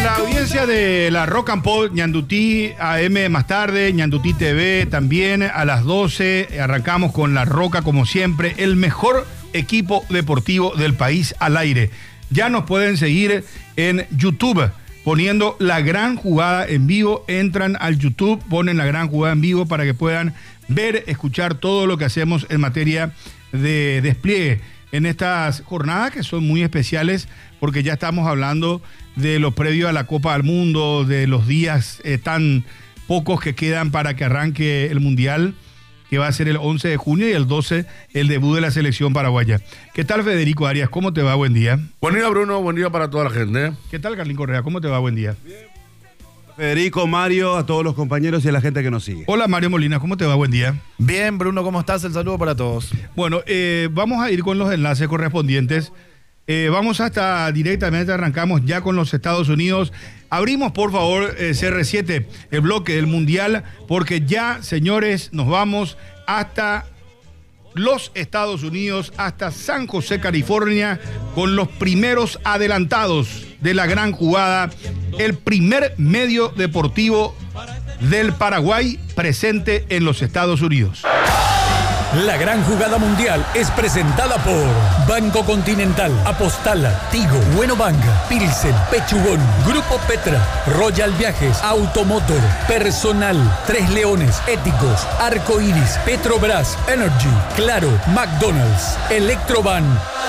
la audiencia de la Rock and Pop, Ñandutí AM más tarde, Ñandutí TV también a las 12. Arrancamos con La Roca como siempre, el mejor equipo deportivo del país al aire. Ya nos pueden seguir en YouTube poniendo La Gran Jugada en vivo. Entran al YouTube, ponen La Gran Jugada en vivo para que puedan ver, escuchar todo lo que hacemos en materia de despliegue en estas jornadas que son muy especiales porque ya estamos hablando de lo previo a la Copa del Mundo, de los días tan pocos que quedan para que arranque el Mundial, que va a ser el 11 de junio y el 12 el debut de la selección paraguaya. ¿Qué tal, Federico Arias? ¿Cómo te va? Buen día. Buen día, Bruno. Buen día para toda la gente. ¿Qué tal, Carlín Correa? ¿Cómo te va? Buen día. Bien. Federico, Mario, a todos los compañeros y a la gente que nos sigue. Hola, Mario Molina. ¿Cómo te va? Buen día. Bien, Bruno, ¿cómo estás? El saludo para todos. Bueno, vamos a ir con los enlaces correspondientes. Vamos hasta directamente, arrancamos ya con los Estados Unidos. Abrimos, por favor, CR7, el bloque del Mundial, porque ya, señores, nos vamos hasta los Estados Unidos, hasta San José, California, con los primeros adelantados de La Gran Jugada, el primer medio deportivo del Paraguay presente en los Estados Unidos. La Gran Jugada Mundial es presentada por Banco Continental, Apostala, Tigo, Bueno Banca, Pilsen, Pechugón, Grupo Petra, Royal Viajes, Automotor, Personal, Tres Leones, Éticos, Arco Iris, Petrobras, Energy, Claro, McDonald's, Electroban.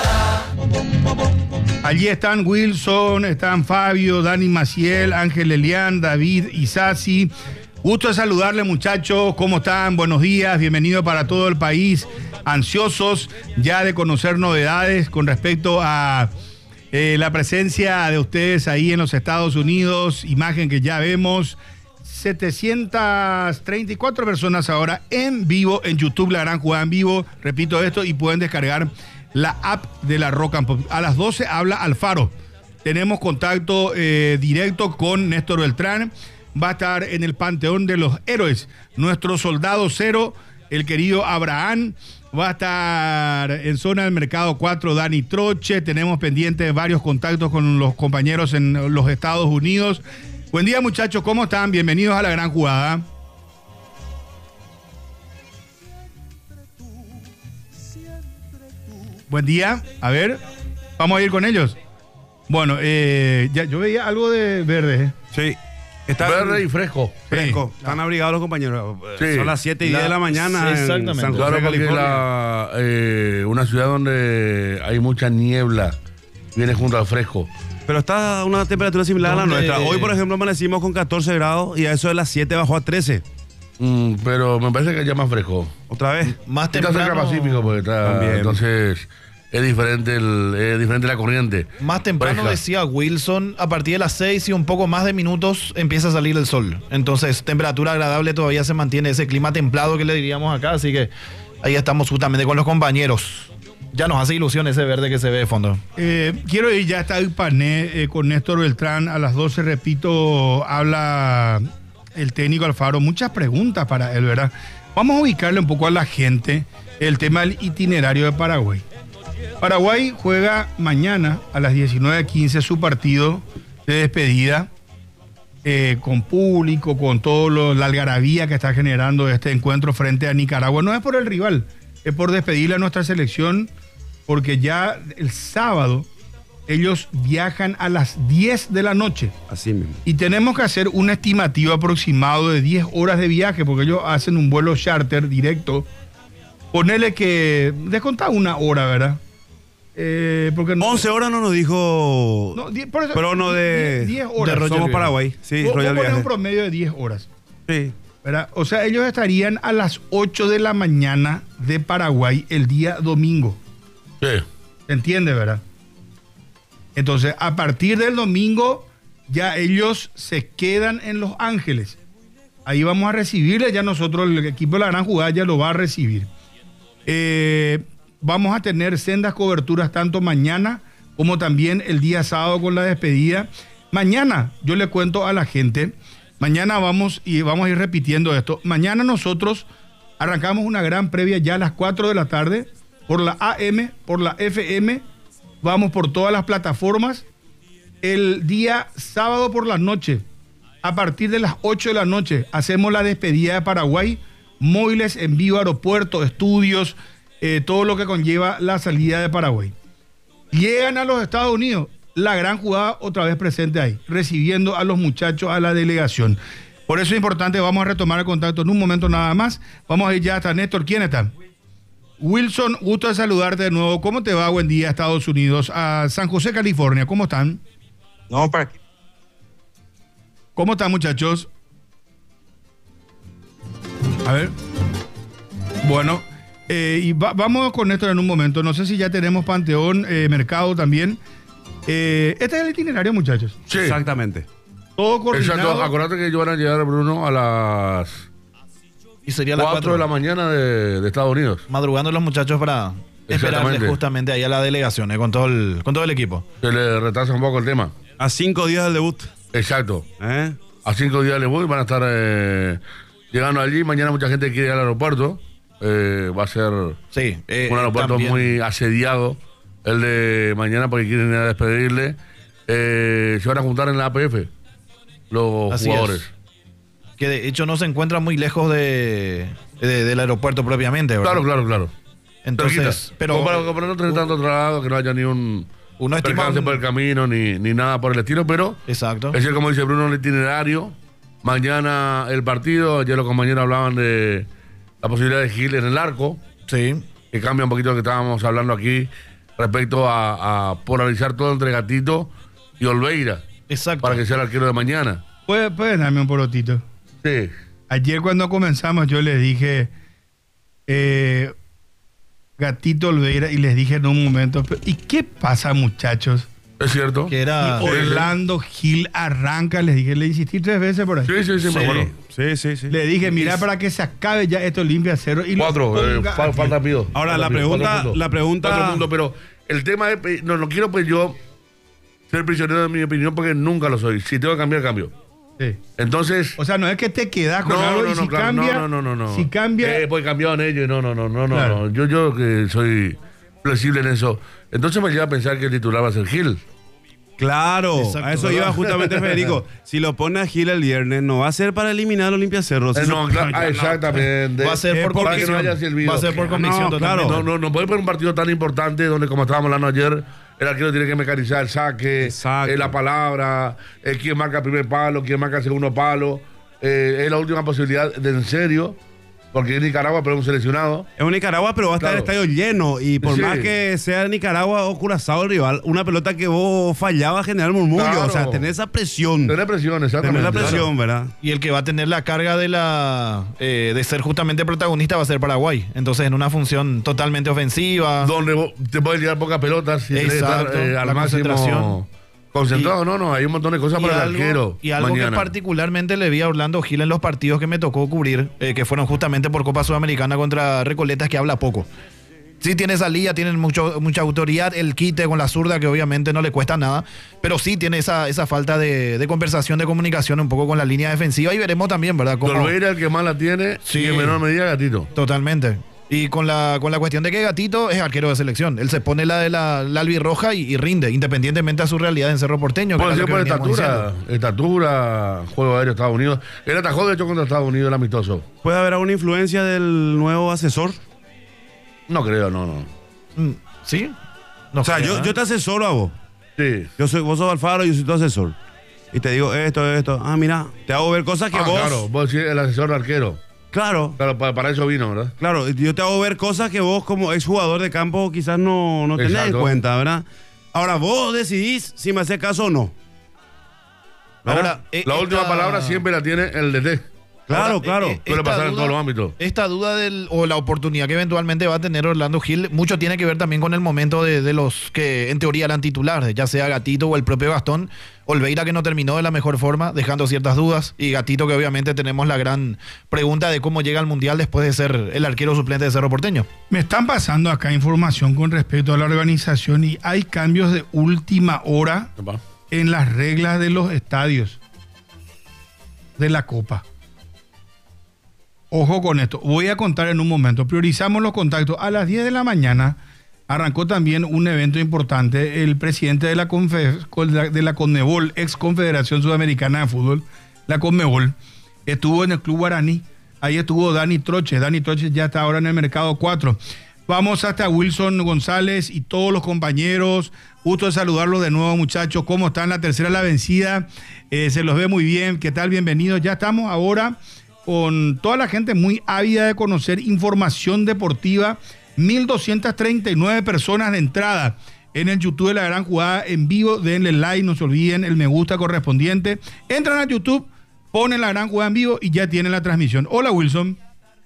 Allí están Wilson, están Fabio, Dani Maciel, Ángel Elián, David Isasi. Gusto de saludarle, muchachos. ¿Cómo están? Buenos días. Bienvenido para todo el país. Ansiosos ya de conocer novedades con respecto a la presencia de ustedes ahí en los Estados Unidos. Imagen que ya vemos. 734 personas ahora en vivo en YouTube, La Gran Jugada en vivo. Repito esto y pueden descargar la app de la Rock and Pop. A las 12 habla Alfaro. Tenemos contacto directo con Néstor Beltrán. Va a estar en el Panteón de los Héroes nuestro soldado cero, el querido Abraham. Va a estar en zona del Mercado 4 Dani Troche. Tenemos pendientes varios contactos con los compañeros en los Estados Unidos. Buen día, muchachos, ¿cómo están? Bienvenidos a La Gran Jugada. Buen día, a ver, vamos a ir con ellos. Bueno, ya, yo veía algo de verde. Sí. Está verde y fresco. Fresco. Sí. Están abrigados los compañeros. Sí. Son las 7:10 de la mañana. Sí, exactamente. En San José, Claro, porque California. una ciudad donde hay mucha niebla viene junto al fresco. Pero está a una temperatura similar a la ¿Dónde? nuestra. Hoy, por ejemplo, amanecimos con 14 grados y a eso de las 7 bajó a 13. Pero me parece que ya más fresco. ¿Otra vez? Más Está cerca temprano, del Pacífico, porque está, También. entonces es diferente la corriente. más temprano Fresca. decía Wilson, a partir de las 6 y un poco más de minutos empieza a salir el sol. Entonces, temperatura agradable, todavía se mantiene ese clima templado que le diríamos acá, así que ahí estamos justamente con los compañeros. Ya nos hace ilusión ese verde que se ve de fondo. Quiero ir, ya está el panel con Néstor Beltrán. A las 12, repito, habla el técnico Alfaro. Muchas preguntas para él, ¿verdad? Vamos a ubicarle un poco a la gente el tema del itinerario de Paraguay. Paraguay juega mañana a las 19:15 su partido de despedida con público, con todo la algarabía que está generando este encuentro frente a Nicaragua. No es por el rival, es por despedirle a nuestra selección, porque ya el sábado ellos viajan a las 10 de la noche. Así mismo. Y tenemos que hacer un estimativo aproximado de 10 horas de viaje, porque ellos hacen un vuelo charter directo. Ponele que descontá una hora, ¿verdad? Porque no, 11 horas no nos dijo. no, por eso, pero no de. 10 horas. de Somos Paraguay. Sí, Vos Royal ponés un Viajes. promedio de 10 horas, Sí. ¿verdad? O sea, ellos estarían a las 8 de la mañana de Paraguay el día domingo. Sí. ¿Se entiende, verdad? Entonces, a partir del domingo, ya ellos se quedan en Los Ángeles. Ahí vamos a recibirle, ya nosotros, el equipo de La Gran Jugada ya lo va a recibir. Vamos a tener sendas coberturas tanto mañana como también el día sábado con la despedida. Mañana, yo le cuento a la gente, mañana vamos a ir repitiendo esto. Mañana nosotros arrancamos una gran previa ya a las 4 de la tarde por la AM, por la FM, vamos por todas las plataformas el día sábado por la noche, a partir de las 8 de la noche, hacemos la despedida de Paraguay, móviles en vivo, aeropuerto, estudios, todo lo que conlleva la salida de Paraguay. Llegan a los Estados Unidos, la gran jugada otra vez presente ahí, recibiendo a los muchachos, a la delegación. Por eso es importante, vamos a retomar el contacto en un momento nada más. Vamos a ir ya hasta Néstor. ¿Quién está? Wilson, gusto de saludarte de nuevo. ¿Cómo te va? Buen día, Estados Unidos. A San José, California. ¿Cómo están? No, para qué. ¿Cómo están, muchachos? A ver. Bueno, vamos con Néstor en un momento. No sé si ya tenemos Panteón, Mercado también. Este es el itinerario, muchachos. Sí. Exactamente. Todo coordinado. Exacto. Acordate que ellos van a llegar, Bruno, a las Y sería las 4 de la mañana de Estados Unidos. madrugando los muchachos para esperarle Exactamente. justamente ahí a la delegación, con todo el equipo. Se le retrasa un poco el tema. A 5 días del debut. Exacto. ¿Eh? A 5 días les voy, van a estar llegando allí. Mañana mucha gente quiere ir al aeropuerto. Va a ser Sí. un aeropuerto también. muy asediado el de mañana porque quieren ir a despedirle. Se van a juntar en la APF los Así jugadores. es. Que de hecho no se encuentra muy lejos del aeropuerto propiamente, ¿verdad? Claro. Entonces, pero para no tener tanto traslado, que no haya ni un uno estima percance por el camino ni nada por el estilo, pero Exacto. es decir, como dice Bruno, el itinerario. Mañana el partido, ayer los compañeros hablaban de la posibilidad de Gil en el arco, Sí. que cambia un poquito lo que estábamos hablando aquí respecto a polarizar todo entre Gatito y Olveira Exacto. para que sea el arquero de mañana. ¿Puedes darme un porotito? Sí, Ayer cuando comenzamos yo les dije Gatito Olveira y les dije en un momento, ¿y qué pasa, muchachos? es cierto. Que era Y Orlando Gil arranca, les dije, le insistí 3 veces por ahí. Sí, me acuerdo. Sí. Le dije, mira, para que se acabe ya esto limpia cero y lo 4, ponga aquí. falta pido. Ahora, Falta la pido, pregunta- 4 puntos. la pregunta- 4 puntos, pero el tema es, no quiero pues yo ser prisionero de mi opinión porque nunca lo soy. Si tengo que cambiar, cambio. Sí. Entonces, O sea, no es que te quedas con algo y si claro, cambia, no. si cambia, Pues cambiaron ellos, Claro. no. Yo que soy flexible en eso. Entonces me lleva a pensar que el titular va a ser Gil. Claro, Exacto, a eso ¿verdad? iba justamente Federico. Si lo pone a Gil el viernes, no va a ser para eliminar al Olimpia Cerro. Si No, claro, exactamente. Va a ser por Para que no convicción. haya silbido. Va a ser por convicción No, totalmente. claro. No puede poner un partido tan importante donde, como estábamos hablando ayer, el arquero tiene que mecanizar el saque, Exacto. la palabra, quién marca el primer palo, quién marca el segundo palo. Es la última posibilidad de en serio, porque es Nicaragua, pero es un seleccionado. Es un Nicaragua, pero va a estar el Claro. estadio lleno. Y por Sí. más que sea Nicaragua o Curazao el rival, una pelota que vos fallabas generar murmullo. Claro. O sea, tener esa presión. Tener presión, exactamente. Tener la presión, ¿verdad? Y el que va a tener la carga de ser justamente protagonista va a ser Paraguay. Entonces, en una función totalmente ofensiva. Donde te pueden llegar pocas pelotas y tenés que estar Exacto, al la máximo concentración. concentrado. No, hay un montón de cosas para el arquero. Y algo que mañana. particularmente le vi a Orlando Gil en los partidos que me tocó cubrir, que fueron justamente por Copa Sudamericana contra Recoletas, que habla poco. Sí tiene salida, tiene mucha autoridad, el quite con la zurda, que obviamente no le cuesta nada, pero sí tiene esa falta de conversación, de comunicación un poco con la línea defensiva, y veremos también, ¿verdad? Cómo- Olveira el que más la tiene Sí. y en menor medida Gatito. Totalmente. Y con la cuestión de que Gatito es arquero de selección. Él se pone la de la albirroja y rinde, independientemente a su realidad en Cerro Porteño. que Puede era ser lo por que veníamos estatura, juego aéreo Estados Unidos. Él atajó de hecho contra Estados Unidos el amistoso. ¿Puede haber alguna influencia del nuevo asesor? No creo, no. diciendo. ¿Sí? No O sea, creo, yo te asesoro a vos. Sí. Vos sos Alfaro, yo soy tu asesor. Y te digo esto. Ah, mira, te hago ver cosas que vos... Claro, vos decís el asesor de arquero. Claro. Claro, para eso vino, ¿verdad? Claro, yo te hago ver cosas que vos como exjugador de campo quizás no tenés en Exacto. cuenta, ¿verdad? Ahora vos decidís si me haces caso o no. Ahora, La última palabra siempre la tiene el DT. Claro, claro. Suele pasar en todos los ámbitos. Esta duda o la oportunidad que eventualmente va a tener Orlando Gil, mucho tiene que ver también con el momento de los que en teoría eran titulares, ya sea Gatito o el propio Gastón. Olveira, que no terminó de la mejor forma, dejando ciertas dudas, y Gatito, que obviamente tenemos la gran pregunta de cómo llega al Mundial después de ser el arquero suplente de Cerro Porteño. me están pasando acá información con respecto a la organización y hay cambios de última hora en las reglas de los estadios de la Copa. Ojo con esto, voy a contar en un momento. Priorizamos los contactos a las 10 de la mañana. arrancó también un evento importante. El presidente de la Conmebol, ex Confederación Sudamericana de Fútbol, la Conmebol, estuvo en el Club Guaraní. Ahí estuvo Dani Troche. Dani Troche ya está ahora en el mercado 4. Vamos hasta Wilson González y todos los compañeros. Gusto de saludarlos de nuevo, muchachos. ¿Cómo están? La tercera la vencida. Se los ve muy bien. ¿Qué tal? Bienvenidos. Ya estamos ahora con toda la gente muy ávida de conocer información deportiva. 1.239 personas de entrada en el YouTube de La Gran Jugada en vivo. Denle like, no se olviden el me gusta correspondiente. Entran a YouTube, ponen La Gran Jugada en vivo y ya tienen la transmisión. Hola, Wilson.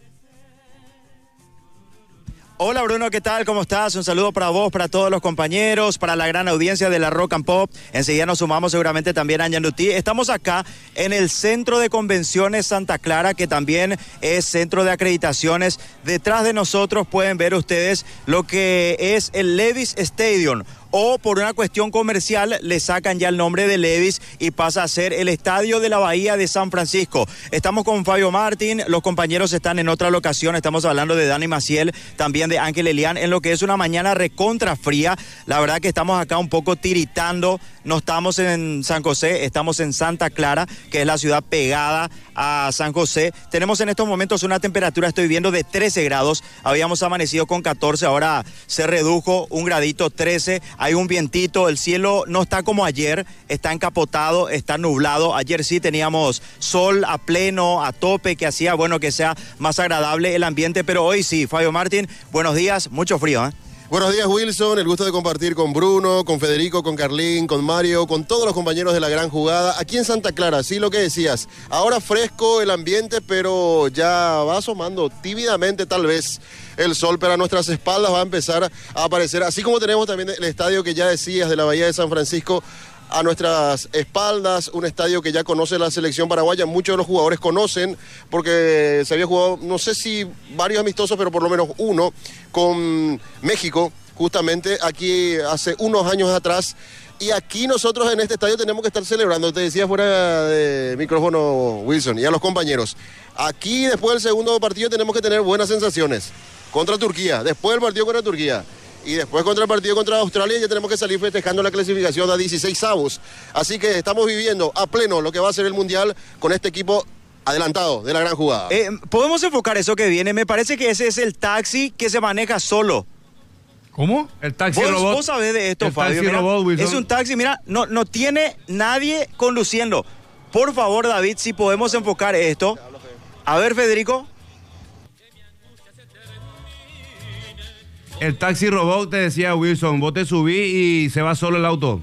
Hola Bruno, ¿qué tal? ¿Cómo estás? Un saludo para vos, para todos los compañeros, para la gran audiencia de la Rock and Pop. Enseguida nos sumamos seguramente también a Ñandutí. Estamos acá en el Centro de Convenciones Santa Clara, que también es centro de acreditaciones. Detrás de nosotros pueden ver ustedes lo que es el Levi's Stadium. O por una cuestión comercial le sacan ya el nombre de Levi's y pasa a ser el Estadio de la Bahía de San Francisco. Estamos con Fabio Martín, los compañeros están en otra locación, estamos hablando de Dani Maciel, también de Ángel Elián, en lo que es una mañana recontra fría. La verdad que estamos acá un poco tiritando, no estamos en San José, estamos en Santa Clara, que es la ciudad pegada a San José. Tenemos en estos momentos una temperatura, estoy viendo, de 13 grados, habíamos amanecido con 14, ahora se redujo un gradito, 13. Hay un vientito, el cielo no está como ayer, está encapotado, está nublado. Ayer sí teníamos sol a pleno, a tope, que hacía, bueno, que sea más agradable el ambiente, pero hoy sí. Fabio Martín, buenos días, mucho frío, ¿eh? Buenos días, Wilson, el gusto de compartir con Bruno, con Federico, con Carlín, con Mario, con todos los compañeros de La Gran Jugada, aquí en Santa Clara, sí, lo que decías, ahora fresco el ambiente, pero ya va asomando tímidamente tal vez el sol, pero a nuestras espaldas va a empezar a aparecer, así como tenemos también el estadio que ya decías de la Bahía de San Francisco, a nuestras espaldas, un estadio que ya conoce la selección paraguaya, muchos de los jugadores conocen, porque se había jugado, no sé si varios amistosos, pero por lo menos uno, con México, justamente aquí hace unos años atrás, y aquí nosotros en este estadio tenemos que estar celebrando, te decía fuera de micrófono, Wilson, y a los compañeros, aquí después del segundo partido tenemos que tener buenas sensaciones, contra Turquía, después del partido contra Turquía, y después contra el partido contra Australia ya tenemos que salir festejando la clasificación a 16avos. Así que estamos viviendo a pleno lo que va a ser el Mundial con este equipo adelantado de La Gran Jugada. ¿Podemos enfocar eso que viene? Me parece que ese es el taxi que se maneja solo. ¿Cómo? El taxi robot. Vos sabés de esto, el Fabio. Taxi mira, robot, Wilson. es un taxi, mira, no tiene nadie conduciendo. Por favor, David, si podemos enfocar esto. A ver, Federico. El taxi robot, te decía Wilson, vos te subí y se va solo el auto.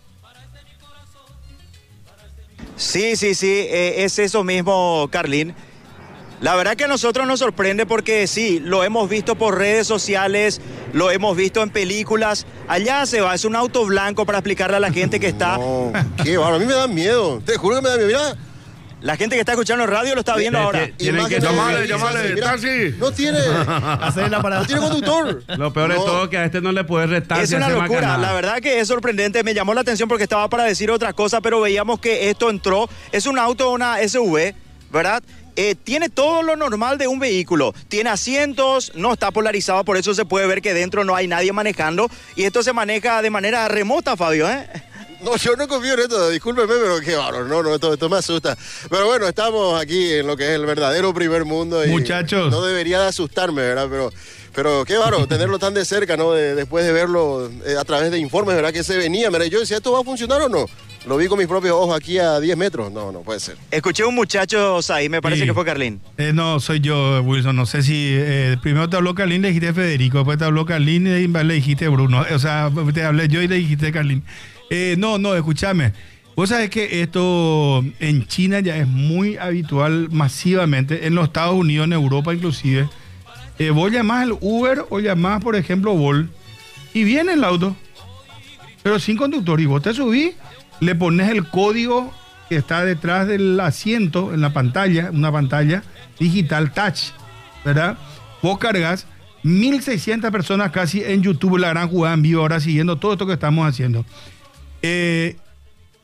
Sí, es eso mismo, Carlín. La verdad que a nosotros nos sorprende porque sí, lo hemos visto por redes sociales, lo hemos visto en películas. Allá se va, es un auto blanco para explicarle a la gente que está... No, qué bárbaro, a mí me da miedo, te juro que me da miedo, mira. La gente que está escuchando el radio lo está viendo ahora. Tienen que Llamale, Mira, taxi. no tiene conductor. Lo peor de todo es que a este no le puedes restar. Es si una hace locura, macanada. la verdad que es sorprendente, me llamó la atención porque estaba para decir otra cosa, pero veíamos que esto entró, es un auto, una SUV, ¿verdad? Tiene todo lo normal de un vehículo, tiene asientos, no está polarizado, por eso se puede ver que dentro no hay nadie manejando, y esto se maneja de manera remota, Fabio, ¿eh? No, yo no confío en esto, discúlpeme, pero qué bárbaro, no, esto me asusta. Pero bueno, estamos aquí en lo que es el verdadero primer mundo y muchachos, no debería de asustarme, ¿verdad? Pero qué bárbaro tenerlo tan de cerca, ¿no? Después de verlo a través de informes, ¿verdad? Que se venía, mira, yo decía, ¿esto va a funcionar o no? Lo vi con mis propios ojos aquí a 10 metros. No puede ser. Escuché un muchacho ahí, me parece Sí. que fue Carlín. No, soy yo, Wilson. No sé si primero te habló Carlín, le dijiste Federico, después te habló Carlín y le dijiste Bruno. O sea, te hablé yo y le dijiste Carlín. No, escúchame. Vos sabés que esto en China ya es muy habitual masivamente, en los Estados Unidos, en Europa inclusive. Vos llamás el Uber o llamás, por ejemplo, Bolt y viene el auto, pero sin conductor. Y vos te subís, le pones el código que está detrás del asiento en la pantalla, una pantalla digital touch, ¿verdad? Vos cargas 1.600 personas casi en YouTube, La Gran Jugada en vivo, ahora siguiendo todo esto que estamos haciendo.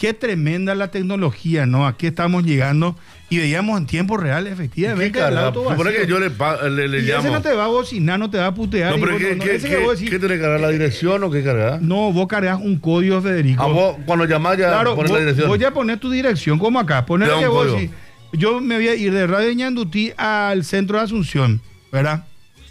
qué tremenda la tecnología, ¿no? ¿A qué estamos llegando? Y veíamos en tiempo real, efectivamente, el auto vacío. Supone que yo le y llamo. ese no te va a bocinar, no te va a putear. No, pero y vos ese que vos decís, ¿qué tiene que cargar? ¿La dirección o qué cargar? no, vos cargas un código, Federico. A vos, cuando llamás ya Claro, pones la dirección. vos ya ponés tu dirección, como acá. Poner Te da que un vos código. decís, yo me voy a ir de Radio Ñandutí al centro de Asunción, ¿verdad?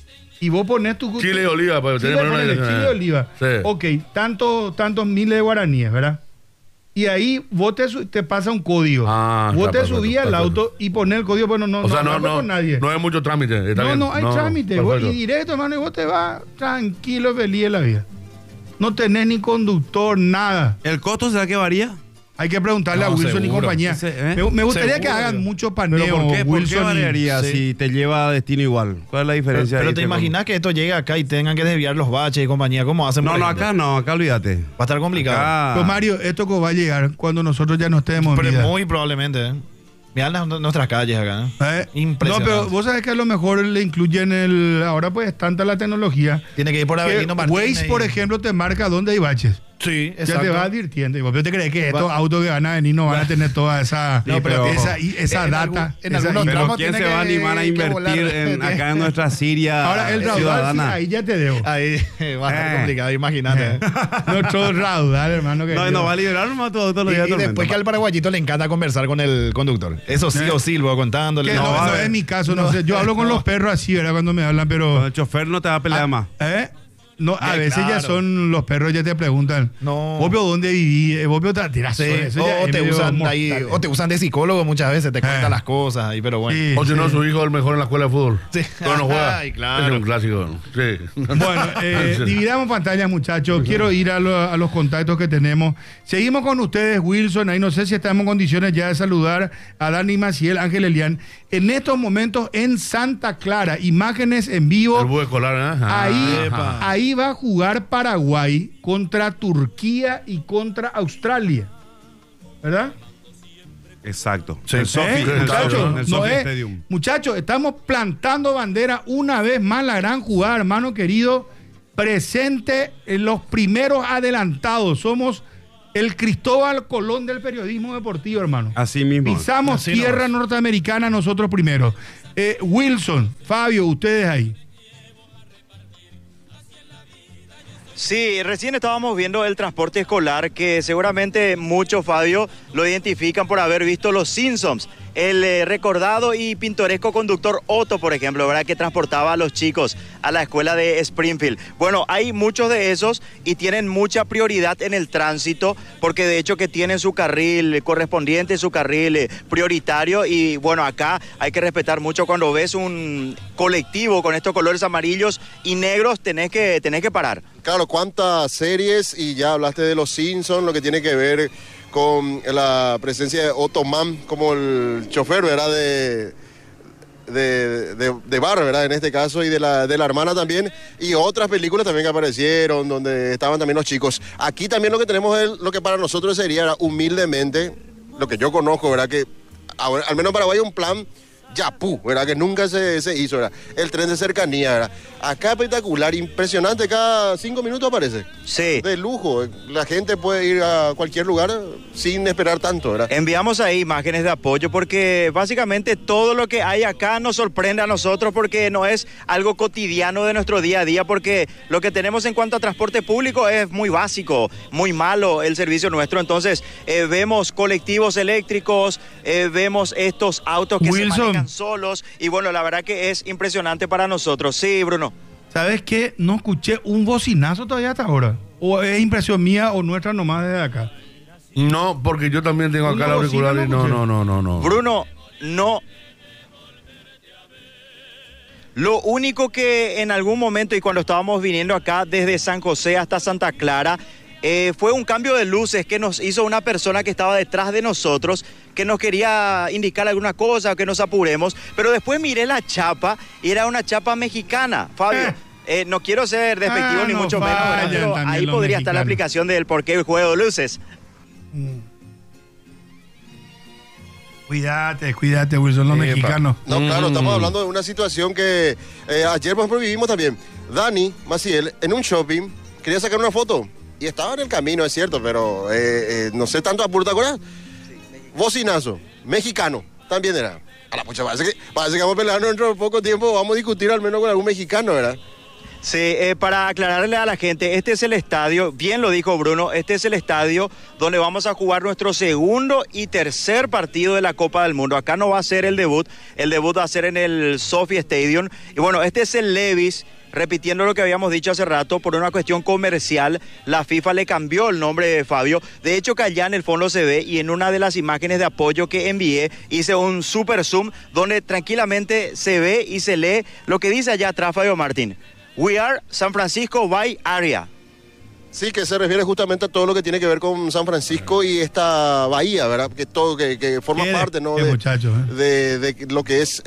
Y vos ponés tu... Chile y oliva, para Chile, tener una ponele, dirección. Chile y oliva. Sí. Ok, tantos miles de guaraníes, ¿verdad? Y ahí vos te pasa un código. Ah, vos está te perfecto, subís al perfecto. auto y ponés el código, bueno, no, O sea, no hablo con nadie. no hay mucho trámite. Está No, bien. no hay trámite. Vos, y perfecto. directo, hermano, y vos te vas tranquilo, feliz de la vida. No tenés ni conductor, nada. ¿El costo será que varía? Hay que preguntarle a No, Wilson y seguro. compañía. ¿eh? Me gustaría Seguro, que hagan pero- mucho ¿Pero paneo, por qué Wilson. y- variaría sí. si te lleva a destino igual? ¿Cuál es la diferencia? Pero ahí? te imaginas que esto llegue acá y tengan que desviar los baches y compañía. ¿Cómo hacen? No, por no, ejemplo? acá olvídate. Va a estar complicado. Acá- Pero Mario, esto que va a llegar cuando nosotros ya no estemos en Pero vida. muy probablemente. Mirá nuestras calles acá. ¿Eh? Impresionante. No, pero vos sabés que a lo mejor le incluyen el... Ahora pues es tanta la tecnología. Tiene que ir por Que Avelino Martínez. Waze, por ejemplo, te marca dónde hay baches. Sí, Ya exacto. te va advirtiendo. Y vos te crees que estos autos que van a venir no van a tener toda esa, No, pero- esa en data. en esa algunos info. Pero tramos ¿quién tiene se va a que- animar a que invertir volar. acá en nuestra Siria Ahora el raudal, sí, ciudadana? ahí ya te debo. Ahí va a estar complicado, imagínate. Nuestro raudal, hermano. Que No, va a liberar nomás todo todos los días de Y después tormenta. que al paraguayito le encanta conversar con el conductor. Eso sí o sí, luego contándole. Que no, va a no ver. es mi caso, no sé. Yo hablo con los perros así, ¿verdad? Cuando me hablan, Con pero... el chofer no te va a pelear más. ¿Eh? No, a Ya, veces ya claro. son los perros, ya te preguntan. No. ¿Vos veo dónde viví? ¿Vos veo tirazo? Sí, Eso ya o es te medio usan mortal. ahí, o te usan de psicólogo muchas veces, te cuentan las cosas ahí, pero bueno. Sí, O si no, sí. su hijo es el mejor en la escuela de fútbol. Sí. Pero no juega. Ay, claro. Es un clásico. Sí. Bueno, dividamos pantallas, muchachos. Quiero ir a los contactos que tenemos. Seguimos con ustedes, Wilson. Ahí no sé si estamos en condiciones ya de saludar a Dani Maciel, Ángel Elián. En estos momentos en Santa Clara, imágenes en El vivo. búho escolar, ¿eh? Ahí va a jugar Paraguay contra Turquía y contra Australia. ¿Verdad? Exacto. Sí. El Sophie, el Muchachos, Sophie- el no Sophie es- Stadium. muchachos, estamos plantando bandera una vez más la gran jugada, hermano querido. Presente en los primeros adelantados. Somos el Cristóbal Colón del periodismo deportivo, hermano. Así mismo. Pisamos Así tierra nomás. norteamericana nosotros primero. Wilson, Fabio, ustedes ahí. Sí, recién estábamos viendo el transporte escolar que seguramente muchos, Fabio, lo identifican por haber visto Los Simpsons. El recordado y pintoresco conductor Otto, por ejemplo, ¿verdad? Que transportaba a los chicos a la escuela de Springfield. Bueno, hay muchos de esos y tienen mucha prioridad en el tránsito porque de hecho que tienen su carril correspondiente, su carril prioritario y bueno, acá hay que respetar mucho cuando ves un colectivo con estos colores amarillos y negros, tenés que parar. Claro, cuántas series, y ya hablaste de los Simpsons, lo que tiene que ver con la presencia de Otto Mann como el chofer, ¿verdad? De bar, ¿verdad? En este caso, y de la hermana también, y otras películas también que aparecieron, donde estaban también los chicos. Aquí también lo que tenemos es lo que para nosotros sería humildemente, lo que yo conozco, ¿verdad? Que ahora, al menos en Paraguay hay un plan Yapú, ¿verdad? Que nunca se hizo, ¿verdad? El tren de cercanía, ¿verdad? Acá espectacular, impresionante, cada 5 minutos aparece. Sí. De lujo, la gente puede ir a cualquier lugar sin esperar tanto, ¿verdad? Enviamos ahí imágenes de apoyo porque básicamente todo lo que hay acá nos sorprende a nosotros porque no es algo cotidiano de nuestro día a día porque lo que tenemos en cuanto a transporte público es muy básico, muy malo el servicio nuestro. Entonces vemos colectivos eléctricos, vemos estos autos que se manejan solos y bueno, la verdad que es impresionante para nosotros. Sí, Bruno. ¿Sabes qué? No escuché un bocinazo todavía hasta ahora. O es impresión mía o nuestra nomás desde acá. No, porque yo también tengo acá la auricular y no. Bruno, no. Lo único que en algún momento y cuando estábamos viniendo acá desde San José hasta Santa Clara, fue un cambio de luces que nos hizo una persona que estaba detrás de nosotros, que nos quería indicar alguna cosa, que nos apuremos, pero después miré la chapa y era una chapa mexicana, Fabio. No quiero ser despectivo ni no mucho menos, ¿verdad? fallan Pero también ahí los podría estar la mexicanos. aplicación del por qué el juego de luces. Cuídate, Wilson, los Epa. mexicanos. No, claro, estamos hablando de una situación que ayer, por ejemplo, vivimos también. Dani Maciel, en un shopping, quería sacar una foto Y estaba en el camino, es cierto, pero no sé tanto apuro, ¿te acuerdas? Bocinazo, mexicano, también era. A la pucha, parece que vamos a pelear dentro de poco tiempo, vamos a discutir al menos con algún mexicano, ¿verdad? Sí, para aclararle a la gente, este es el estadio, bien lo dijo Bruno, este es el estadio donde vamos a jugar nuestro segundo y tercer partido de la Copa del Mundo. Acá no va a ser el debut va a ser en el Sophie Stadium. Y bueno, este es el Levi's, repitiendo lo que habíamos dicho hace rato, por una cuestión comercial, la FIFA le cambió el nombre de Fabio. De hecho, que allá en el fondo se ve, y en una de las imágenes de apoyo que envié, hice un super zoom donde tranquilamente se ve y se lee lo que dice allá atrás Fabio Martín. We are San Francisco Bay Area. Sí, que se refiere justamente a todo lo que tiene que ver con San Francisco y esta bahía, ¿verdad? Que todo que forma parte, ¿no? De lo que es,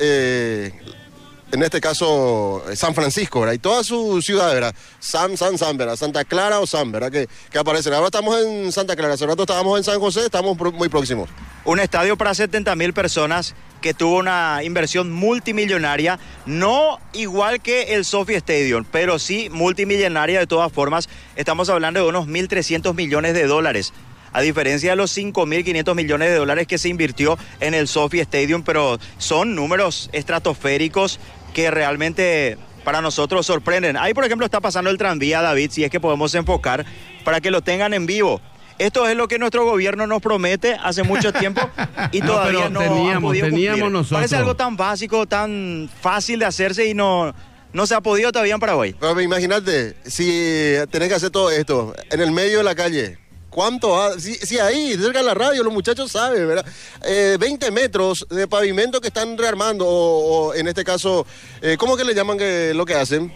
en este caso, San Francisco, ¿verdad? Y toda su ciudad, ¿verdad? San, ¿verdad? Santa Clara o San, ¿verdad? Que aparecen. Ahora estamos en Santa Clara, hace rato estábamos en San José, estamos muy próximos. Un estadio para 70,000 personas que tuvo una inversión multimillonaria, no igual que el Sophie Stadium, pero sí multimillonaria de todas formas. Estamos hablando de unos 1.300 millones de dólares, a diferencia de los 5.500 millones de dólares que se invirtió en el Sophie Stadium, pero son números estratosféricos que realmente para nosotros sorprenden. Ahí, por ejemplo, está pasando el tranvía, David, si es que podemos enfocar para que lo tengan en vivo. Esto es lo que nuestro gobierno nos promete hace mucho tiempo y todavía no han podido cumplir. Nosotros. Parece algo tan básico, tan fácil de hacerse y no se ha podido todavía en Paraguay. Pero imagínate, si tenés que hacer todo esto en el medio de la calle, ¿cuánto? Si ahí, cerca de la radio, los muchachos saben, ¿verdad? 20 metros de pavimento que están rearmando, o en este caso, ¿cómo que le llaman lo que hacen?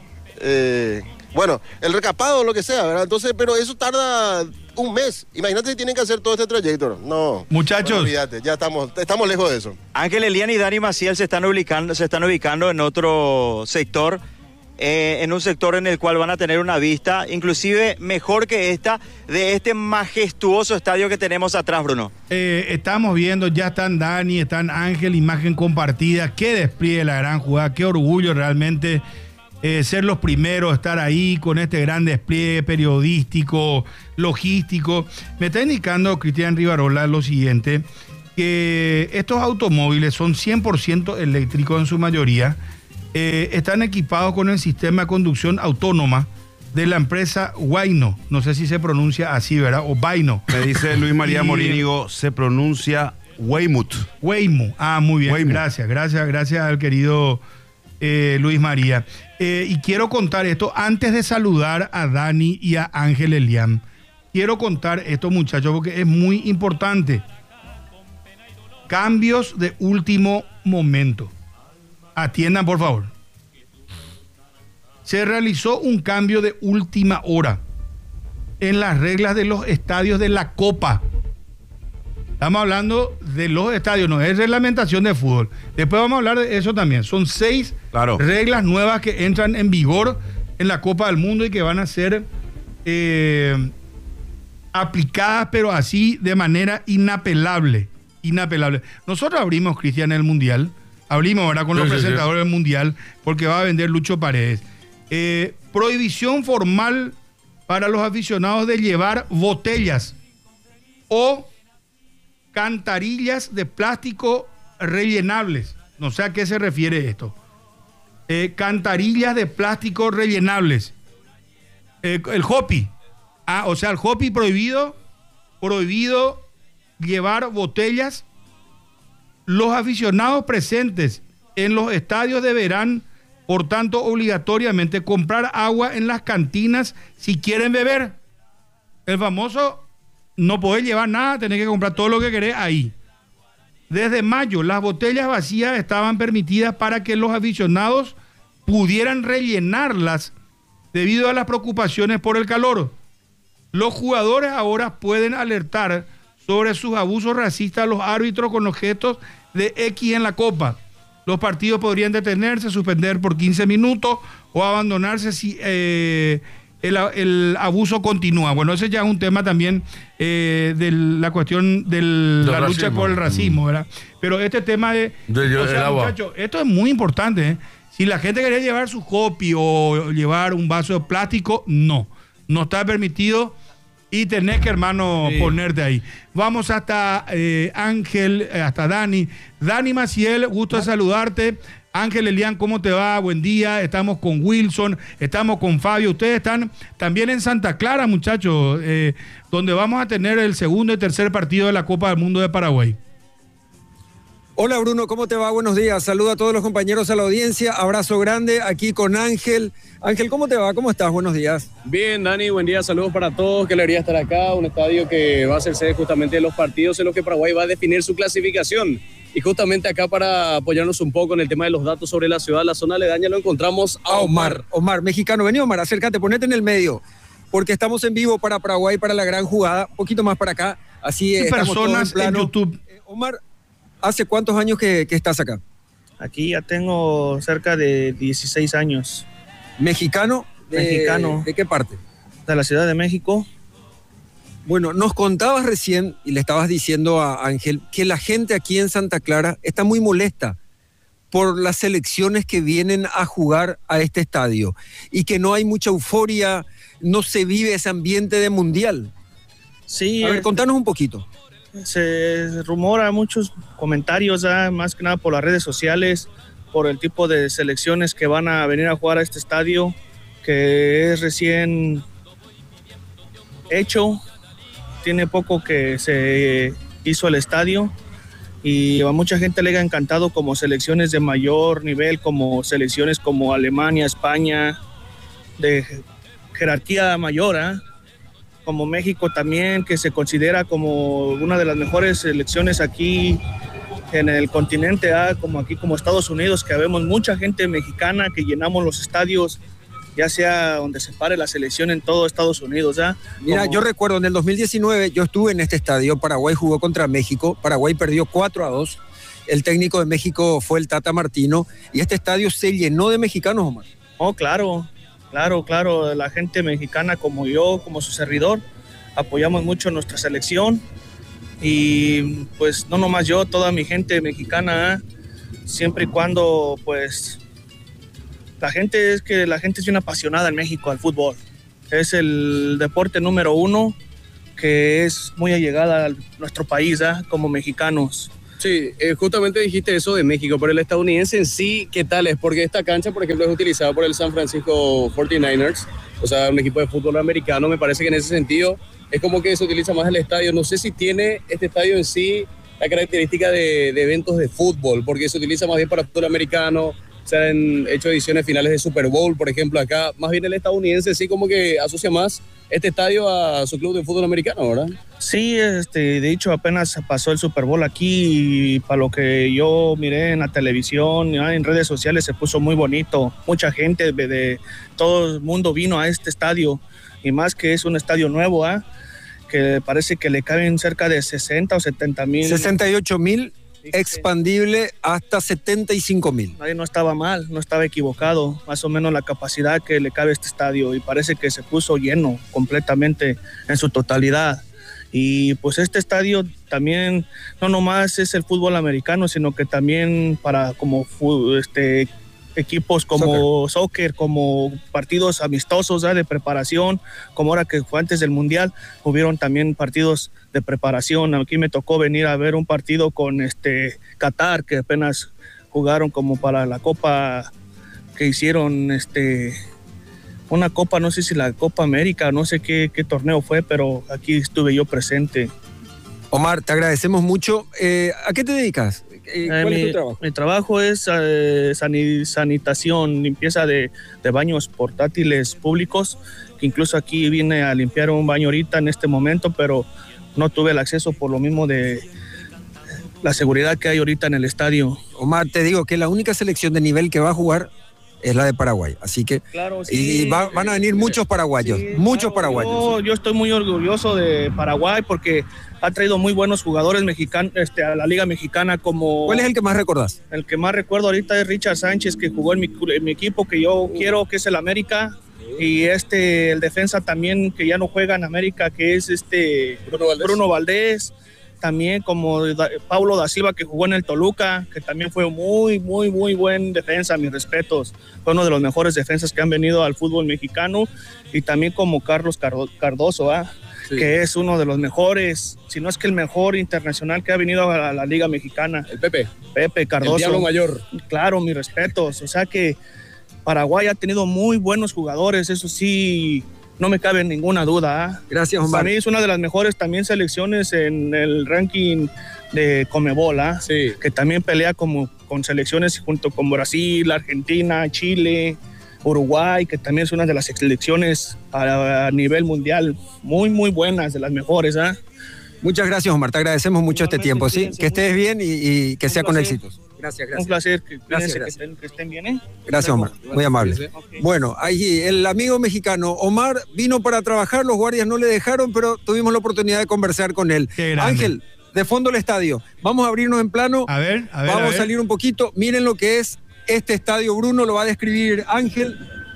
Bueno, el recapado o lo que sea, ¿verdad? Entonces, pero eso tarda un mes. Imagínate si tienen que hacer todo este trayecto. No. Muchachos. Bueno, olvídate, ya estamos lejos de eso. Ángel Elian y Dani Maciel se están ubicando en otro sector, en un sector en el cual van a tener una vista, inclusive mejor que esta, de este majestuoso estadio que tenemos atrás, Bruno. Estamos viendo, ya están Dani, están Ángel, imagen compartida. Qué despliegue la gran jugada, qué orgullo realmente. Ser los primeros, estar ahí con este gran despliegue periodístico, logístico. Me está indicando Cristian Rivarola lo siguiente, que estos automóviles son 100% eléctricos en su mayoría, están equipados con el sistema de conducción autónoma de la empresa Waymo, no sé si se pronuncia así, ¿verdad? O Waymo. Me dice Luis María Morínigo, se pronuncia Weymouth. Waymo, muy bien, Waymo. Gracias al querido Luis María. Y quiero contar esto antes de saludar a Dani y a Ángel Elian. Quiero contar esto, muchachos, porque es muy importante. Cambios de último momento. Atiendan, por favor. Se realizó un cambio de última hora en las reglas de los estadios de la Copa. Estamos hablando de los estadios, no es reglamentación de fútbol. Después vamos a hablar de eso también. Son 6 reglas nuevas que entran en vigor en la Copa del Mundo y que van a ser aplicadas, pero así de manera inapelable. Nosotros abrimos, Cristian, el Mundial. Abrimos ahora con los presentadores del Mundial porque va a vender Lucho Paredes. Prohibición formal para los aficionados de llevar botellas o cantarillas de plástico rellenables. No sé a qué se refiere esto. Cantarillas de plástico rellenables. El hopi. O sea, el hopi prohibido llevar botellas. Los aficionados presentes en los estadios deberán, por tanto, obligatoriamente comprar agua en las cantinas si quieren beber. El famoso no podés llevar nada, tenés que comprar todo lo que querés ahí. Desde mayo, las botellas vacías estaban permitidas para que los aficionados pudieran rellenarlas debido a las preocupaciones por el calor. Los jugadores ahora pueden alertar sobre sus abusos racistas a los árbitros con los gestos de X en la Copa. Los partidos podrían detenerse, suspender por 15 minutos o abandonarse si el abuso continúa. Bueno, ese ya es un tema también de la cuestión de la lucha por el racismo, ¿verdad? Pero este tema muchachos, esto es muy importante, ¿eh? Si la gente quería llevar su hopi o llevar un vaso de plástico, no está permitido. y tenés que, hermano, ponerte ahí. Vamos hasta Ángel, hasta Dani. Dani Maciel, gusto de saludarte. Ángel Elian, ¿cómo te va? Buen día. Estamos con Wilson, estamos con Fabio. Ustedes están también en Santa Clara, muchachos, donde vamos a tener el segundo y tercer partido de la Copa del Mundo de Paraguay. Hola Bruno, ¿cómo te va? Buenos días. Saludo a todos los compañeros, a la audiencia. Abrazo grande aquí con Ángel. Ángel, ¿cómo te va? ¿Cómo estás? Buenos días. Bien, Dani, buen día. Saludos para todos. Qué alegría estar acá. Un estadio que va a ser sede justamente de los partidos en los que Paraguay va a definir su clasificación. Y justamente acá para apoyarnos un poco en el tema de los datos sobre la ciudad, la zona aledaña, lo encontramos a Omar. Omar, mexicano. Vení, Omar, acércate, ponete en el medio. Porque estamos en vivo para Paraguay, para la gran jugada. Un poquito más para acá. Así estamos personas todos en plano. YouTube. Omar, ¿hace cuántos años que estás acá? Aquí ya tengo cerca de 16 años. ¿Mexicano? Mexicano. ¿De qué parte? De la Ciudad de México. Bueno, nos contabas recién, y le estabas diciendo a Ángel, que la gente aquí en Santa Clara está muy molesta por las selecciones que vienen a jugar a este estadio y que no hay mucha euforia, no se vive ese ambiente de mundial. Sí. A ver, contanos un poquito. Se rumora muchos comentarios, más que nada por las redes sociales, por el tipo de selecciones que van a venir a jugar a este estadio, que es recién hecho, tiene poco que se hizo el estadio y a mucha gente le ha encantado como selecciones de mayor nivel, como selecciones como Alemania, España, de jerarquía mayor, como México también, que se considera como una de las mejores selecciones aquí en el continente, como aquí como Estados Unidos, que vemos mucha gente mexicana que llenamos los estadios, ya sea donde se pare la selección en todo Estados Unidos. Mira, yo recuerdo en el 2019 yo estuve en este estadio, Paraguay jugó contra México, Paraguay perdió 4-2, el técnico de México fue el Tata Martino y este estadio se llenó de mexicanos, Omar. Oh, claro, la gente mexicana como yo, como su servidor, apoyamos mucho nuestra selección y pues no nomás yo, toda mi gente mexicana, siempre y cuando pues la gente es bien apasionada en México al fútbol. Es el deporte número 1 que es muy allegada a nuestro país, como mexicanos. Sí, justamente dijiste eso de México, pero el estadounidense en sí, ¿qué tal es? Porque esta cancha, por ejemplo, es utilizada por el San Francisco 49ers, o sea, un equipo de fútbol americano. Me parece que en ese sentido es como que se utiliza más el estadio. No sé si tiene este estadio en sí la característica de eventos de fútbol, porque se utiliza más bien para fútbol americano. Se han hecho ediciones finales de Super Bowl, por ejemplo, acá. Más bien el estadounidense sí como que asocia más este estadio a su club de fútbol americano, ¿verdad? Sí, de hecho apenas pasó el Super Bowl aquí y para lo que yo miré en la televisión, en redes sociales se puso muy bonito. Mucha gente de todo el mundo vino a este estadio y más que es un estadio nuevo, que parece que le caben cerca de 60 o 70 mil. 68 mil. Expandible hasta 75,000. Nadie no estaba mal, no estaba equivocado, más o menos la capacidad que le cabe a este estadio y parece que se puso lleno completamente en su totalidad. Y pues este estadio también no nomás es el fútbol americano, sino que también para como equipos como soccer, como partidos amistosos de preparación, como ahora que fue antes del Mundial, hubieron también partidos de preparación. Aquí me tocó venir a ver un partido con Qatar, que apenas jugaron como para la Copa que hicieron, una Copa, no sé si la Copa América, no sé qué torneo fue, pero aquí estuve yo presente. Omar, te agradecemos mucho. ¿A qué te dedicas? ¿Cuál es tu trabajo? Mi trabajo es sanitación, limpieza de baños portátiles públicos, que incluso aquí vine a limpiar un baño ahorita en este momento, pero no tuve el acceso por lo mismo de la seguridad que hay ahorita en el estadio. Omar, te digo que la única selección de nivel que va a jugar es la de Paraguay, así que claro, sí, y van a venir muchos paraguayos, muchos paraguayos. Yo estoy muy orgulloso de Paraguay porque ha traído muy buenos jugadores mexicanos a la Liga Mexicana. Como ¿cuál es el que más recordás? El que más recuerdo ahorita es Richard Sánchez, que jugó en mi equipo que yo quiero, que es el América, y el defensa también que ya no juega en América, que es Bruno Valdés. También como Paulo da Silva, que jugó en el Toluca, que también fue muy, muy, muy buen defensa, mis respetos. Fue uno de los mejores defensas que han venido al fútbol mexicano. Y también como Carlos Cardoso, que es uno de los mejores, si no es que el mejor internacional que ha venido a la Liga Mexicana. El Pepe Cardoso. El Diablo Mayor. Claro, mis respetos. O sea que Paraguay ha tenido muy buenos jugadores, eso sí, no me cabe ninguna duda. Gracias, Omar. Para mí es una de las mejores también selecciones en el ranking de Conmebol, sí, que también pelea con selecciones junto con Brasil, Argentina, Chile, Uruguay, que también es una de las selecciones a nivel mundial muy, muy buenas, de las mejores. Muchas gracias, Omar. Te agradecemos mucho este tiempo, ¿sí? Que estés bien y que sea con éxitos. Gracias. Un placer. Gracias. Que estén bien, Gracias, Omar. Muy amable. Okay. Bueno, ahí el amigo mexicano Omar vino para trabajar, los guardias no le dejaron, pero tuvimos la oportunidad de conversar con él. Ángel, de fondo el estadio. Vamos a abrirnos en plano. A ver. Vamos a salir un poquito. Miren lo que es este estadio, Bruno, lo va a describir Ángel.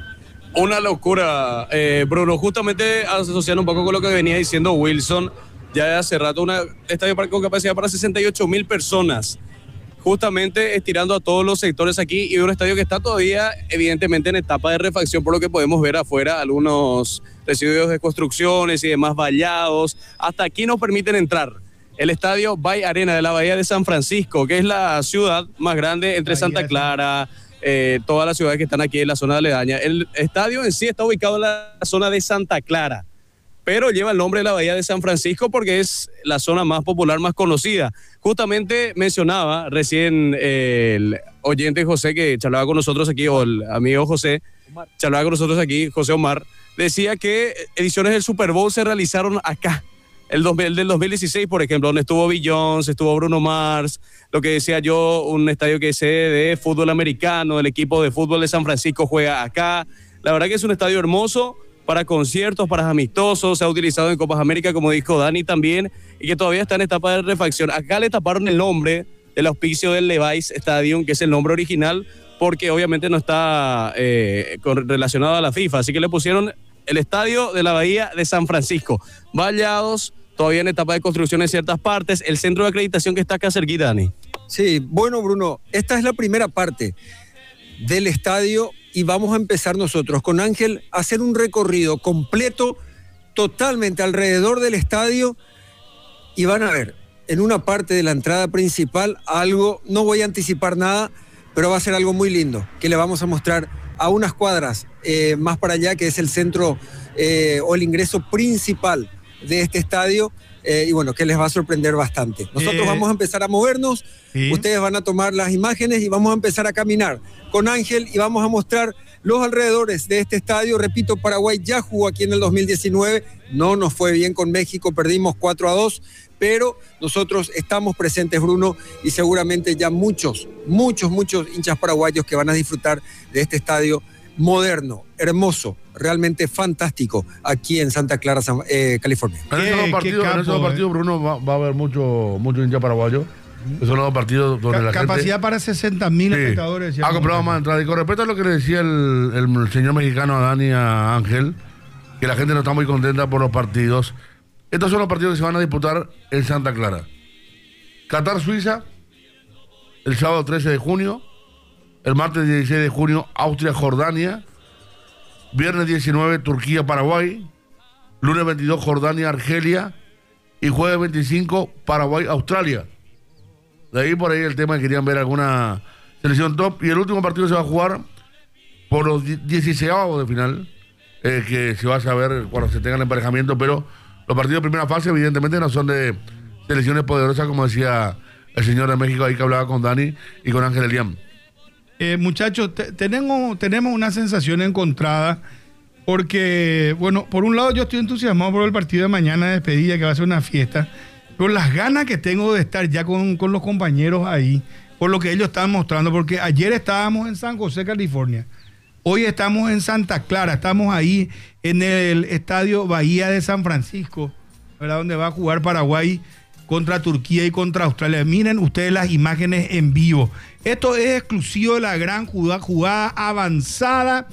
Una locura, Bruno, justamente asociando un poco con lo que venía diciendo Wilson, ya hace rato un estadio con capacidad para 68,000 personas, justamente estirando a todos los sectores aquí, y un estadio que está todavía evidentemente en etapa de refacción, por lo que podemos ver afuera algunos residuos de construcciones y demás vallados. Hasta aquí nos permiten entrar. El estadio Bay Arena de la Bahía de San Francisco, que es la ciudad más grande entre Santa Clara, todas las ciudades que están aquí en la zona aledaña. El estadio en sí está ubicado en la zona de Santa Clara, pero lleva el nombre de la Bahía de San Francisco porque es la zona más popular, más conocida. Justamente mencionaba recién el oyente José que charlaba con nosotros aquí, o el amigo José, charlaba con nosotros aquí, José Omar, decía que ediciones del Super Bowl se realizaron acá. El del 2016, por ejemplo, donde estuvo Bill Jones, estuvo Bruno Mars, lo que decía yo, un estadio que es de fútbol americano, el equipo de fútbol de San Francisco juega acá. La verdad que es un estadio hermoso para conciertos, para amistosos, se ha utilizado en Copas América, como dijo Dani también, y que todavía está en etapa de refacción. Acá le taparon el nombre del auspicio del Levi's Stadium, que es el nombre original, porque obviamente no está relacionado a la FIFA, así que le pusieron el estadio de la Bahía de San Francisco. Vallados, todavía en etapa de construcción en ciertas partes, el centro de acreditación que está acá cerquita, Dani. Sí, bueno, Bruno, esta es la primera parte del estadio y vamos a empezar nosotros con Ángel a hacer un recorrido completo, totalmente alrededor del estadio, y van a ver en una parte de la entrada principal algo, no voy a anticipar nada, pero va a ser algo muy lindo, que le vamos a mostrar a unas cuadras más para allá, que es el centro o el ingreso principal de este estadio, y bueno, que les va a sorprender bastante. Nosotros vamos a empezar a movernos, ustedes van a tomar las imágenes y vamos a empezar a caminar con Ángel y vamos a mostrar los alrededores de este estadio. Repito, Paraguay ya jugó aquí en el 2019, no nos fue bien con México, perdimos 4-2, pero nosotros estamos presentes, Bruno, y seguramente ya muchos hinchas paraguayos que van a disfrutar de este estadio moderno, hermoso, realmente fantástico, aquí en Santa Clara, California. En esos dos partidos, Bruno, va a haber mucho hincha paraguayo. Esos dos partidos donde la capacidad gente... para 60,000 espectadores. Ha comprado más entradas. Y con respecto a lo que le decía el señor mexicano a Dani, a Ángel, que la gente no está muy contenta por los partidos. Estos son los partidos que se van a disputar en Santa Clara. Qatar-Suiza, el sábado 13 de junio. El martes 16 de junio, Austria-Jordania. Viernes 19, Turquía-Paraguay. Lunes 22, Jordania-Argelia. Y jueves 25, Paraguay-Australia. De ahí por ahí el tema que querían ver alguna selección top. Y el último partido se va a jugar por los 16avos de final, que se va a saber cuando se tenga el emparejamiento. Pero los partidos de primera fase evidentemente no son de selecciones poderosas, como decía el señor de México ahí que hablaba con Dani y con Ángel Eliam. Muchachos, tenemos una sensación encontrada porque, bueno, por un lado yo estoy entusiasmado por el partido de mañana de despedida, que va a ser una fiesta, pero las ganas que tengo de estar ya con los compañeros ahí, por lo que ellos están mostrando, porque ayer estábamos en San José, California, hoy estamos en Santa Clara, estamos ahí en el estadio Bahía de San Francisco, ¿verdad? Donde va a jugar Paraguay contra Turquía y contra Australia. Miren ustedes las imágenes en vivo. Esto es exclusivo de la gran jugada avanzada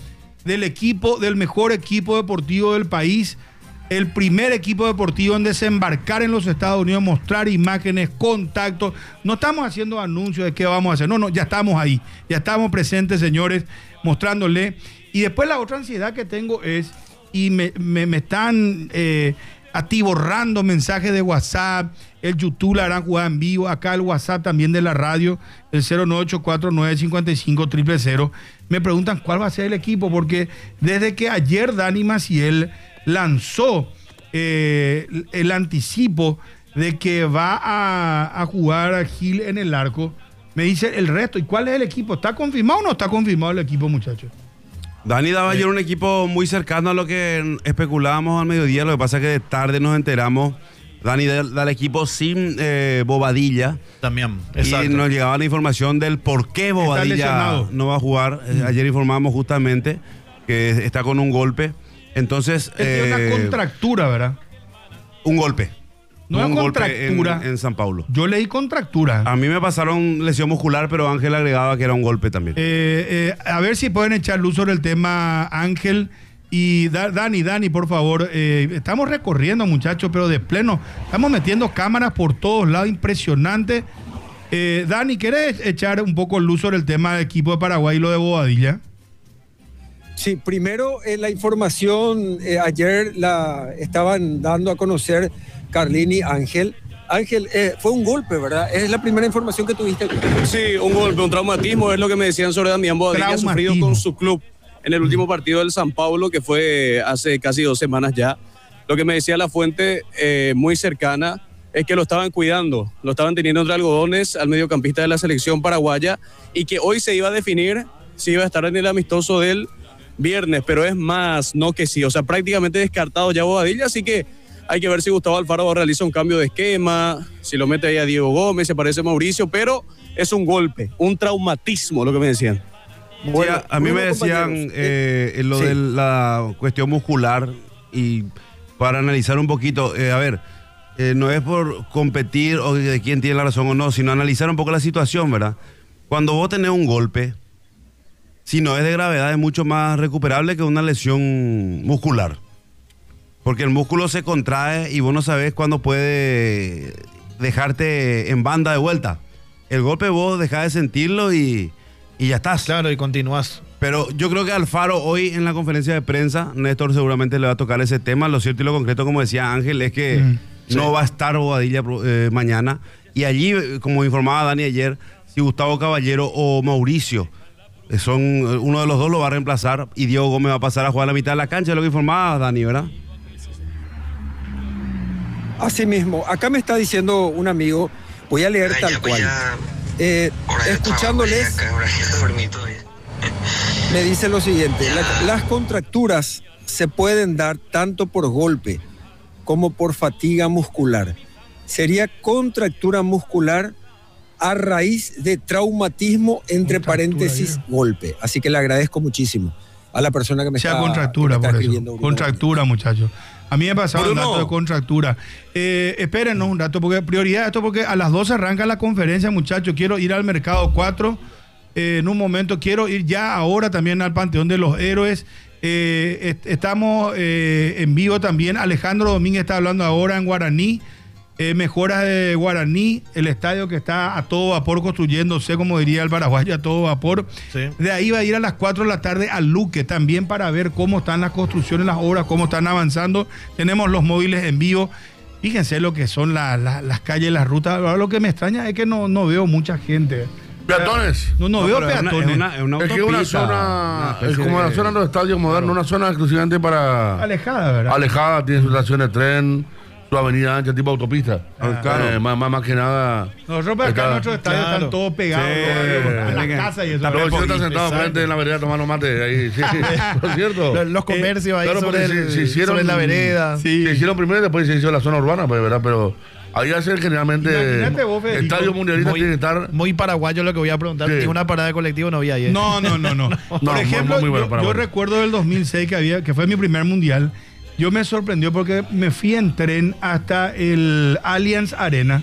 del mejor equipo deportivo del país, el primer equipo deportivo en desembarcar en los Estados Unidos, mostrar imágenes, contactos. No estamos haciendo anuncios de qué vamos a hacer, no, ya estamos ahí, ya estamos presentes, señores, mostrándole. Y después la otra ansiedad que tengo es, y me están atiborrando mensajes de WhatsApp. El YouTube la harán jugar en vivo. Acá el WhatsApp también de la radio, el 09849550000. Me preguntan cuál va a ser el equipo, porque desde que ayer Dani Maciel lanzó el anticipo de que va a jugar a Gil en el arco, me dice el resto. ¿Y cuál es el equipo? ¿Está confirmado o no está confirmado el equipo, muchachos? Dani daba ayer un equipo muy cercano a lo que especulábamos al mediodía. Lo que pasa es que de tarde nos enteramos. Dani da el equipo sin Bobadilla. También, exacto. Y nos llegaba la información del por qué Bobadilla no va a jugar. Ayer informamos justamente que está con un golpe. Entonces. Tiene una contractura, ¿verdad? Un golpe. No un es contractura. Golpe en San Paulo. Yo leí contractura. A mí me pasaron lesión muscular, pero Ángel agregaba que era un golpe también. A ver si pueden echar luz sobre el tema, Ángel. Y Dani, por favor, estamos recorriendo, muchachos, pero de pleno. Estamos metiendo cámaras por todos lados, impresionante. Dani, ¿querés echar un poco luz sobre el tema del equipo de Paraguay y lo de Bobadilla? Sí, primero la información, ayer la estaban dando a conocer Carlini, Ángel. Ángel, fue un golpe, ¿verdad? Es la primera información que tuviste. Sí, un golpe, un traumatismo, es lo que me decían sobre Damián Bobadilla, ha sufrido con su club en el último partido del San Paulo, que fue hace casi 2 semanas ya. Lo que me decía la fuente muy cercana es que lo estaban cuidando, lo estaban teniendo entre algodones al mediocampista de la selección paraguaya, y que hoy se iba a definir si iba a estar en el amistoso del viernes, pero es más no que sí, o sea, prácticamente descartado ya Bobadilla, así que hay que ver si Gustavo Alfaro realiza un cambio de esquema, si lo mete ahí a Diego Gómez, se parece a Mauricio, pero es un golpe, un traumatismo, lo que me decían. Bueno, sí, a mí me decían lo de la cuestión muscular, y para analizar un poquito, no es por competir o de quién tiene la razón o no, sino analizar un poco la situación, ¿verdad? Cuando vos tenés un golpe, si no es de gravedad, es mucho más recuperable que una lesión muscular. Porque el músculo se contrae y vos no sabés cuándo puede dejarte en banda de vuelta. El golpe vos dejás de sentirlo y ya estás. Claro, y continúas. Pero yo creo que Alfaro hoy en la conferencia de prensa, Néstor seguramente le va a tocar ese tema. Lo cierto y lo concreto, como decía Ángel, es que no va a estar Bobadilla mañana. Y allí, como informaba Dani ayer, si Gustavo Caballero o Mauricio uno de los dos lo va a reemplazar, y Diego Gómez va a pasar a jugar a la mitad de la cancha, es lo que informaba Dani, ¿verdad? Así mismo, acá me está diciendo un amigo, voy a leer tal cual. Escuchándoles, me dice lo siguiente: las contracturas se pueden dar tanto por golpe como por fatiga muscular. Sería contractura muscular a raíz de traumatismo, entre paréntesis, golpe. Así que le agradezco muchísimo a la persona que me está escribiendo. Contractura, muchachos. A mí me pasaba un dato de contractura. Espérenos un rato, porque prioridad esto, porque a las 12 arranca la conferencia, muchachos. Quiero ir al Mercado 4 en un momento. Quiero ir ya ahora también al Panteón de los Héroes. Estamos en vivo también. Alejandro Domínguez está hablando ahora en Guaraní. Mejoras de Guaraní, el estadio que está a todo vapor construyéndose, como diría el paraguayo, a todo vapor. Sí. De ahí va a ir a las 4 de la tarde al Luque también para ver cómo están las construcciones, las obras, cómo están avanzando. Tenemos los móviles en vivo. Fíjense lo que son las calles, las rutas. Ahora lo que me extraña es que no veo mucha gente. ¿Peatones? No veo peatones. Es que una zona, es como la zona de los estadios modernos, una zona exclusivamente para... Alejada, ¿verdad? Alejada, tiene su estación de tren, su avenida ancha tipo autopista. Claro. Más que nada. Nosotros por acá nuestros estadios están todos pegados a la casa y eso. Los vecinos están sentados frente en la vereda tomando mate. Ahí, sí, ¿no es cierto? Los comercios ahí claro, sobre la vereda. Sí. Se hicieron primero y después se hizo la zona urbana, pues, ¿verdad? Pero ahí hacer generalmente estadios mundialistas tiene que estar... Muy paraguayo lo que voy a preguntar. Sí. Una parada de colectivo no había ayer. No. Por ejemplo, yo recuerdo del 2006 que fue mi primer mundial. Yo me sorprendió porque me fui en tren hasta el Allianz Arena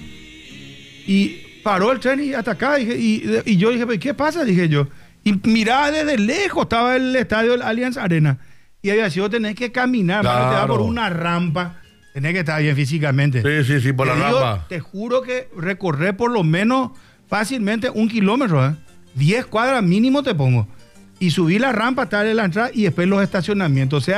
y paró el tren y hasta acá. Y yo dije, ¿qué pasa? Dije yo. Y miraba desde lejos, estaba el estadio del Allianz Arena. Y había sido tener que caminar, claro. Te da por una rampa. Tenés que estar bien físicamente. Sí, por la rampa. Te juro que recorrer por lo menos fácilmente 1 kilómetro, 10 cuadras mínimo te pongo. Y subí la rampa, estar en la entrada y después los estacionamientos. O sea,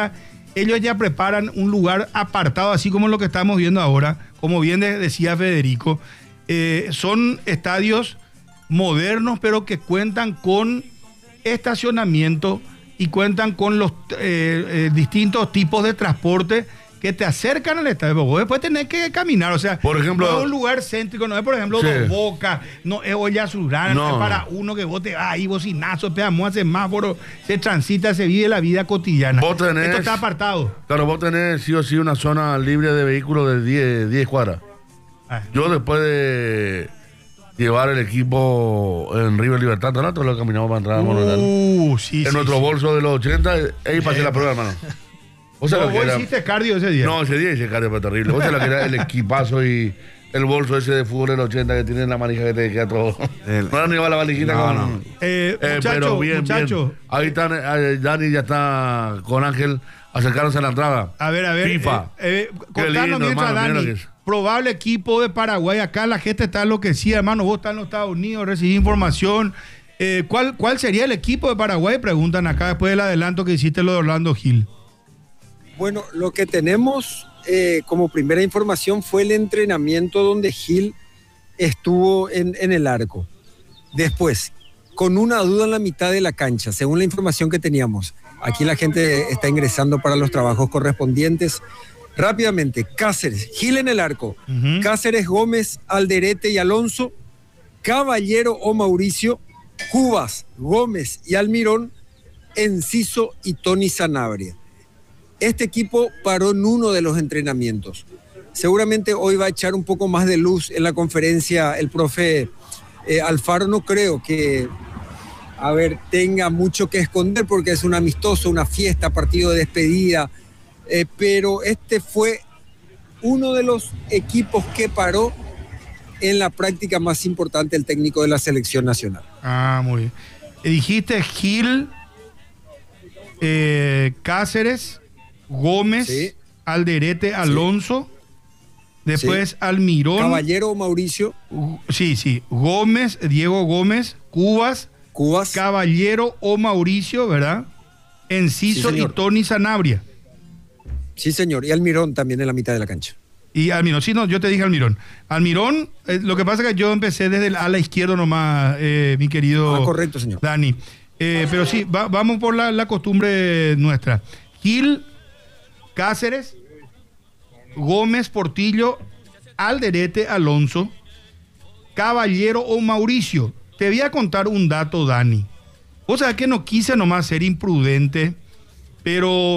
ellos ya preparan un lugar apartado, así como lo que estamos viendo ahora, como bien decía Federico. Son estadios modernos, pero que cuentan con estacionamiento y cuentan con los distintos tipos de transporte que te acercan al estadio. Vos después tenés que caminar, o sea, por ejemplo, no es un lugar céntrico, no es, por ejemplo, sí. Dos Bocas, no es Olla Surana, no es para uno que vos te vas ahí, bocinazo, pedamos, semáforo, se transita, se vive la vida cotidiana. Vos tenés, esto está apartado. Claro, vos tenés sí o sí una zona libre de vehículos de 10 cuadras. Yo después de llevar el equipo en River Libertad, nosotros lo caminamos para entrar a Monumental. Sí, en nuestro bolso de los 80, ahí pasé la prueba, hermano. ¿Vos hiciste cardio ese día? No, ese día hice cardio, fue terrible. Vos sabés lo que era el equipazo y el bolso ese de fútbol del 80 que tiene la manija que te queda todo. No ni va la valijita con... pero bien, bien. Ahí están, Dani ya está con Ángel acercándose a la entrada. A ver. FIFA. Contanos mientras, Dani, probable equipo de Paraguay. Acá la gente está enloquecida, hermano. Vos estás en los Estados Unidos, recibí información. ¿Cuál sería el equipo de Paraguay? Preguntan acá después del adelanto que hiciste lo de Orlando Gil. Bueno, lo que tenemos como primera información fue el entrenamiento donde Gil estuvo en el arco. Después, con una duda en la mitad de la cancha, según la información que teníamos. Aquí la gente está ingresando para los trabajos correspondientes. Rápidamente, Cáceres, Gil en el arco, Cáceres, Gómez, Alderete y Alonso, Caballero o Mauricio, Cubas, Gómez y Almirón, Enciso y Tony Sanabria. Este equipo paró en uno de los entrenamientos. Seguramente hoy va a echar un poco más de luz en la conferencia el profe Alfaro. No creo que, tenga mucho que esconder porque es un amistoso, una fiesta, partido de despedida. Pero este fue uno de los equipos que paró en la práctica más importante el técnico de la selección nacional. Muy bien. Dijiste Gil, Cáceres, Gómez, sí. Alderete, Alonso, sí. Después sí. Almirón. Caballero, Mauricio. Sí. Gómez, Diego Gómez, Cubas, Caballero o Mauricio, ¿verdad? Enciso sí, y Tony Sanabria. Sí, señor. Y Almirón también en la mitad de la cancha. Y Almirón, sí, no, yo te dije Almirón. Almirón, lo que pasa es que yo empecé desde el ala izquierdo nomás, mi querido correcto, señor. Dani. Pero sí, vamos por la costumbre nuestra. Gil, Cáceres, Gómez, Portillo, Alderete, Alonso, Caballero o Mauricio. Te voy a contar un dato, Dani. O sea que no quise nomás ser imprudente, pero